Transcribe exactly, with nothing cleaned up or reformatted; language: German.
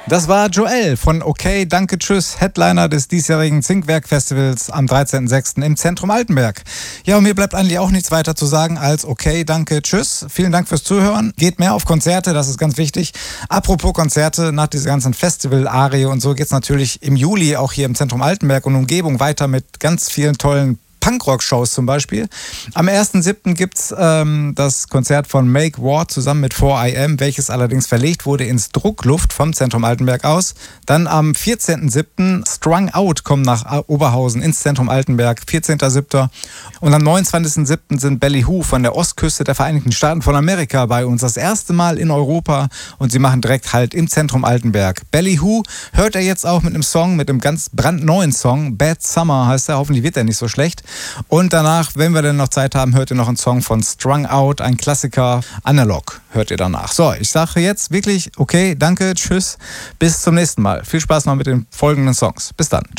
Das war Joel von Okay, Danke, Tschüss, Headliner des diesjährigen Zinkwerk-Festivals am dreizehnten sechsten im Zentrum Altenberg. Ja, und mir bleibt eigentlich auch nichts weiter zu sagen als Okay, Danke, Tschüss. Vielen Dank fürs Zuhören. Geht mehr auf Konzerte, das ist ganz wichtig. Apropos Konzerte, nach dieser ganzen Festival-Arie und so geht's natürlich im Juli auch hier im Zentrum Altenberg und Umgebung weiter mit ganz vielen tollen Punkrock-Shows zum Beispiel. Am ersten siebten gibt's ähm, das Konzert von Make War zusammen mit four I M, welches allerdings verlegt wurde ins Druckluft vom Zentrum Altenberg aus. Dann am vierzehnten siebten Strung Out kommen nach Oberhausen ins Zentrum Altenberg, vierzehnten siebten Und am neunundzwanzigsten siebten sind Belly Who von der Ostküste der Vereinigten Staaten von Amerika bei uns. Das erste Mal in Europa und sie machen direkt Halt im Zentrum Altenberg. Belly Who hört er jetzt auch mit einem Song, mit einem ganz brandneuen Song. Bad Summer heißt er, hoffentlich wird er nicht so schlecht. Und danach, wenn wir dann noch Zeit haben, hört ihr noch einen Song von Strung Out, ein Klassiker, Analog, hört ihr danach. So, ich sage jetzt wirklich, okay, danke, tschüss, bis zum nächsten Mal. Viel Spaß noch mit den folgenden Songs. Bis dann.